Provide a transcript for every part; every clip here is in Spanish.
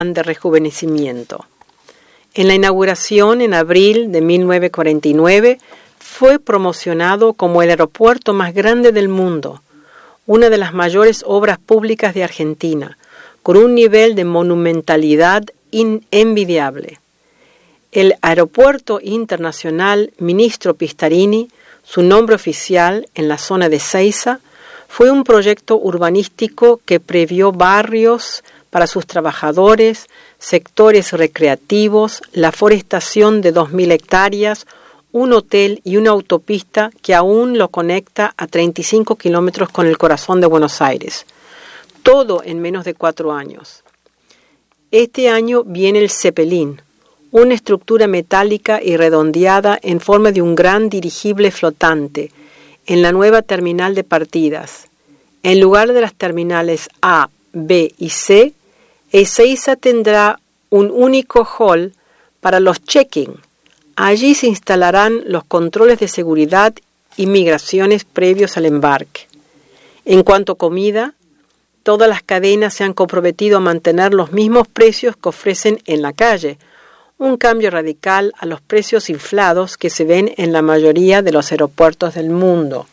de rejuvenecimiento. En la inauguración en abril de 1949 fue promocionado como el aeropuerto más grande del mundo, una de las mayores obras públicas de Argentina, con un nivel de monumentalidad envidiable. El Aeropuerto Internacional Ministro Pistarini, su nombre oficial en la zona de Seiza, fue un proyecto urbanístico que previó barrios para sus trabajadores, sectores recreativos, la forestación de 2.000 hectáreas, un hotel y una autopista que aún lo conecta a 35 kilómetros con el corazón de Buenos Aires. Todo en menos de 4 años. Este año viene el Zeppelin, una estructura metálica y redondeada en forma de un gran dirigible flotante, en la nueva terminal de partidas. En lugar de las terminales A, B y C, Ezeiza tendrá un único hall para los check-in. Allí se instalarán los controles de seguridad y migraciones previos al embarque. En cuanto a comida, todas las cadenas se han comprometido a mantener los mismos precios que ofrecen en la calle, un cambio radical a los precios inflados que se ven en la mayoría de los aeropuertos del mundo.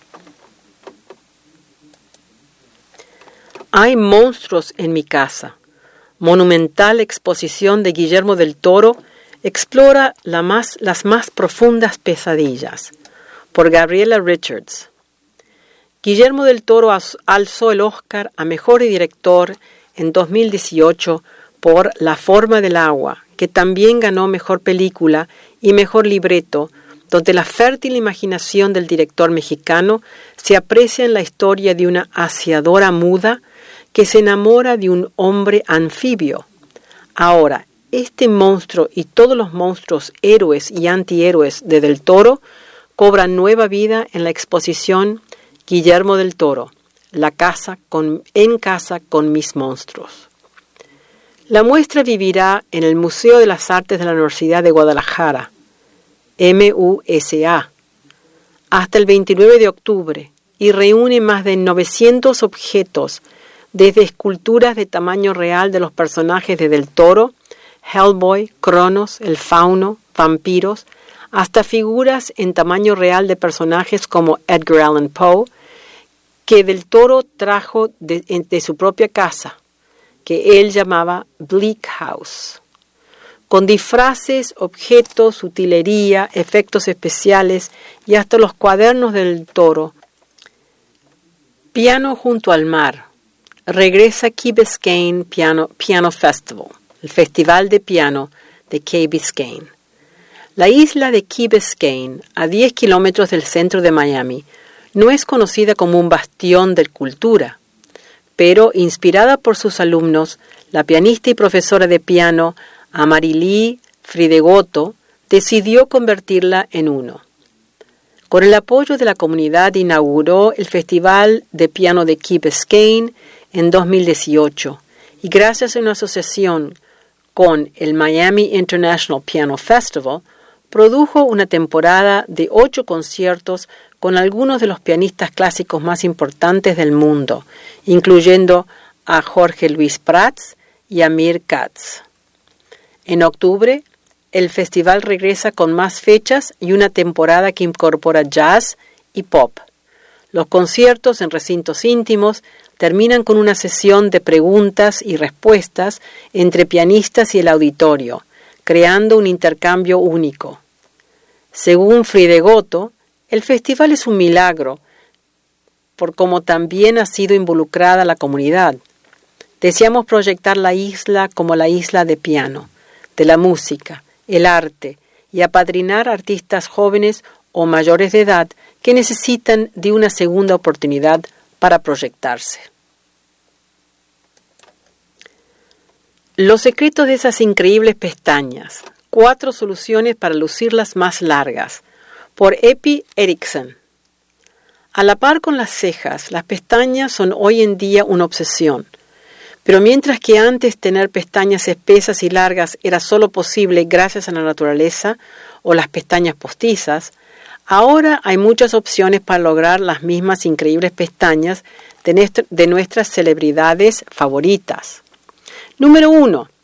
Hay monstruos en mi casa. Monumental exposición de Guillermo del Toro explora las más profundas pesadillas. Por Gabriela Richards. Guillermo del Toro alzó el Oscar a Mejor Director en 2018 por La forma del agua, que también ganó Mejor Película y Mejor Libreto, donde la fértil imaginación del director mexicano se aprecia en la historia de una aseadora muda que se enamora de un hombre anfibio. Ahora, este monstruo y todos los monstruos héroes y antihéroes de Del Toro cobran nueva vida en la exposición Guillermo del Toro, En casa con mis monstruos. La muestra vivirá en el Museo de las Artes de la Universidad de Guadalajara, MUSA, hasta el 29 de octubre y reúne más de 900 objetos, desde esculturas de tamaño real de los personajes de Del Toro, Hellboy, Cronos, el Fauno, vampiros, hasta figuras en tamaño real de personajes como Edgar Allan Poe, que Del Toro trajo de su propia casa, que él llamaba Bleak House. Con disfraces, objetos, utilería, efectos especiales y hasta los cuadernos de Del Toro. Piano junto al mar. Regresa Key Biscayne Piano Festival, el festival de piano de Key Biscayne. La isla de Key Biscayne, a 10 kilómetros del centro de Miami, no es conocida como un bastión de cultura, pero inspirada por sus alumnos, la pianista y profesora de piano Amarilí Fridegoto decidió convertirla en uno. Con el apoyo de la comunidad inauguró el Festival de Piano de Key Biscayne en 2018 y gracias a una asociación con el Miami International Piano Festival, produjo una temporada de 8 conciertos con algunos de los pianistas clásicos más importantes del mundo, incluyendo a Jorge Luis Prats y a Mir Katz. En octubre, el festival regresa con más fechas y una temporada que incorpora jazz y pop. Los conciertos en recintos íntimos terminan con una sesión de preguntas y respuestas entre pianistas y el auditorio, creando un intercambio único. Según Fridegoto, el festival es un milagro, por cómo también ha sido involucrada la comunidad. Deseamos proyectar la isla como la isla de piano, de la música, el arte, y apadrinar artistas jóvenes o mayores de edad que necesitan de una segunda oportunidad para proyectarse. Los secretos de esas increíbles pestañas. 4 soluciones para lucirlas más largas. Por Epi Erikson. A la par con las cejas, las pestañas son hoy en día una obsesión. Pero mientras que antes tener pestañas espesas y largas era solo posible gracias a la naturaleza o las pestañas postizas, ahora hay muchas opciones para lograr las mismas increíbles pestañas de nuestras celebridades favoritas. Número 1.